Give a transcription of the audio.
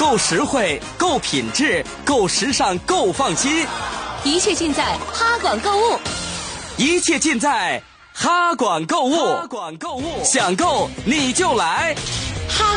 够实惠，够品质，够时尚，够放心。 一切尽在哈管购物， 一切尽在哈管购物。想购你就来。